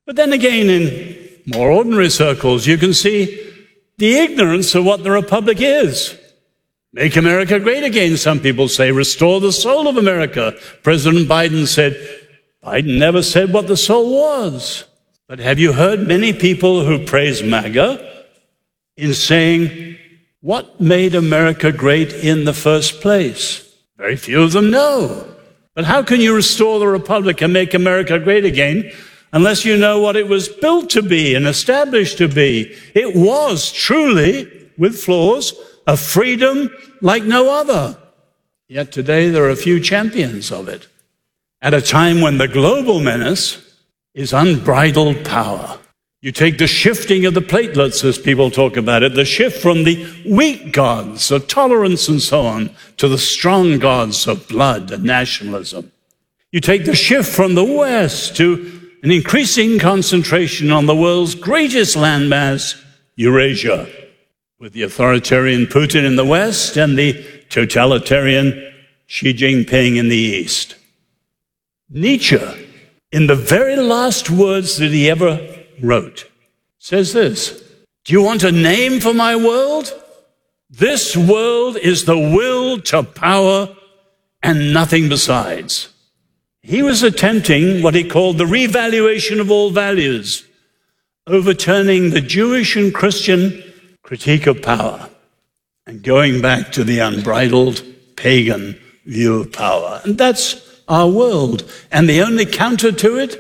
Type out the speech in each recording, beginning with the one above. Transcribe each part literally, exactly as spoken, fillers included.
But then again, in more ordinary circles, you can see the ignorance of what the republic is. Make America great again, some people say. Restore the soul of America. President Biden said, Biden never said what the soul was. But have you heard many people who praise MAGA in saying, what made America great in the first place? Very few of them know. But how can you restore the republic and make America great again unless you know what it was built to be and established to be? It was truly, with flaws, a freedom like no other. Yet today there are few champions of it. At a time when the global menace is unbridled power. You take the shifting of the platelets, as people talk about it, the shift from the weak gods of tolerance and so on to the strong gods of blood and nationalism. You take the shift from the West to an increasing concentration on the world's greatest landmass, Eurasia, with the authoritarian Putin in the West and the totalitarian Xi Jinping in the East. Nietzsche, in the very last words that he ever wrote, says this: do you want a name for my world? This world is the will to power and nothing besides. He was attempting what he called the revaluation of all values, overturning the Jewish and Christian critique of power and going back to the unbridled pagan view of power. And that's our world. And the only counter to it,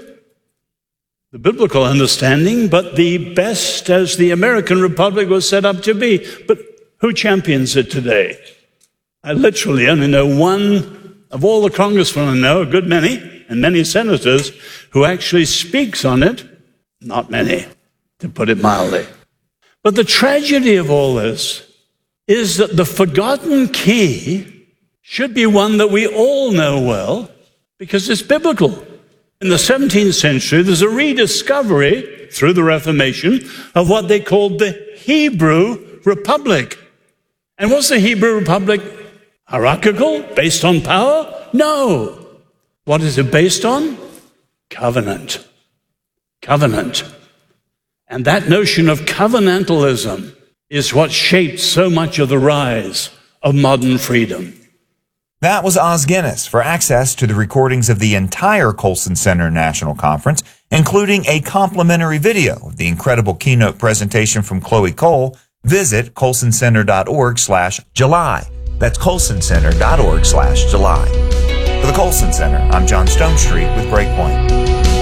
the biblical understanding, but the best as the American Republic was set up to be. But who champions it today? I literally only know one of all the congressmen I know, a good many, and many senators, who actually speaks on it. Not many, to put it mildly. But the tragedy of all this is that the forgotten key should be one that we all know well, because it's biblical. In the seventeenth century, there's a rediscovery through the Reformation of what they called the Hebrew Republic. And was the Hebrew Republic hierarchical, based on power? No. What is it based on? Covenant. Covenant. And that notion of covenantalism is what shaped so much of the rise of modern freedom. That was Os Guinness. For access to the recordings of the entire Colson Center National Conference, including a complimentary video of the incredible keynote presentation from Chloe Cole, visit colsoncenter.org slash July. That's colsoncenter.org slash July. For the Colson Center, I'm John Stonestreet with Breakpoint.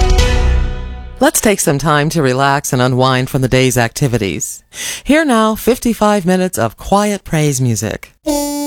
Let's take some time to relax and unwind from the day's activities. Here now, fifty-five minutes of quiet praise music.